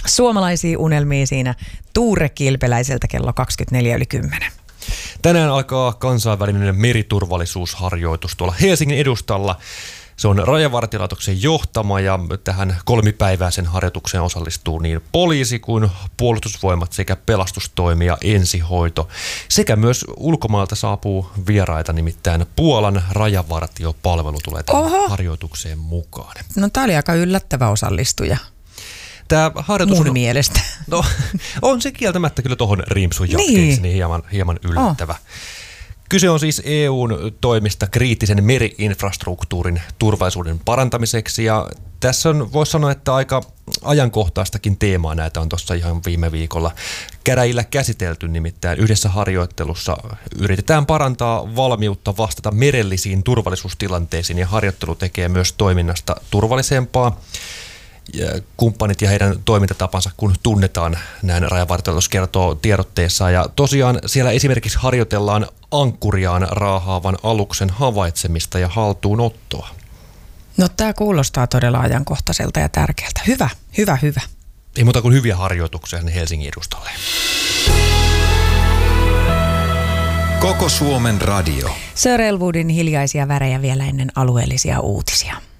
Suomalaisia unelmia siinä Tuure Kilpeläiseltä kello 24:10. Tänään alkaa kansainvälinen meriturvallisuusharjoitus tuolla Helsingin edustalla. Se on Rajavartiolaitoksen johtama ja tähän 3-päiväisen harjoitukseen osallistuu niin poliisi kuin puolustusvoimat sekä pelastustoimi ja ensihoito. Sekä myös ulkomailta saapuu vieraita, nimittäin Puolan rajavartiopalvelu tulee tähän harjoitukseen mukaan. No tää oli aika yllättävä osallistuja. Tämä harjoitus mun mielestä. No, on se kieltämättä kyllä tuohon rimpsun jatkeeksi niin hieman yllättävä. Kyse on siis EUn toimista kriittisen meri-infrastruktuurin turvallisuuden parantamiseksi ja tässä on, voisi sanoa, että aika ajankohtaistakin teemaa näitä on tuossa ihan viime viikolla käräjillä käsitelty, nimittäin yhdessä harjoittelussa yritetään parantaa valmiutta vastata merellisiin turvallisuustilanteisiin ja harjoittelu tekee myös toiminnasta turvallisempaa. Kumppanit ja heidän toimintatapansa, kun tunnetaan, näin Rajavartiolaitos kertoo tiedotteessa. Ja tosiaan siellä esimerkiksi harjoitellaan ankkuriaan raahaavan aluksen havaitsemista ja haltuunottoa. No tämä kuulostaa todella ajankohtaiselta ja tärkeältä. Hyvä. Ei muuta kuin hyviä harjoituksia Helsingin edustalle. Koko Suomen radio. Sir Elwoodin hiljaisia värejä vielä ennen alueellisia uutisia.